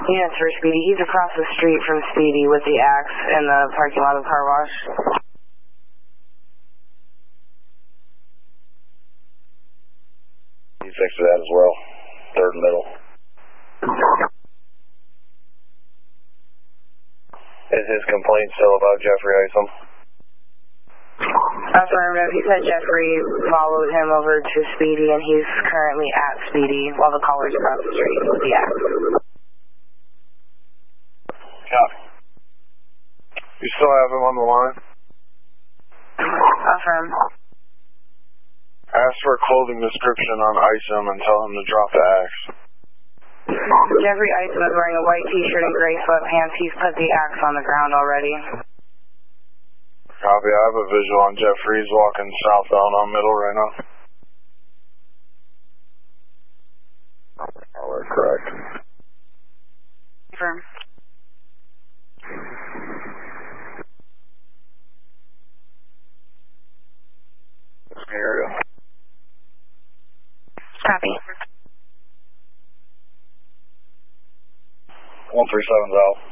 Units for Speedy. He's across the street from Speedy with the axe in the parking lot of the car wash. He's next to that as well. Third and middle. Is his complaint still about Jeffrey Isom? Affirmative. He said Jeffrey followed him over to Speedy, and he's currently at Speedy while the caller's across the street with the axe. Copy. You still have him on the line? Affirm. Ask for a clothing description on Isom and tell him to drop the axe. Jeffrey Isom is wearing a white t-shirt and gray sweatpants. He's put the axe on the ground already. Copy. I have a visual on Jeffrey. He's walking southbound on middle right now. Oh, we're correct. Affirm. Area. Copy. 137's out.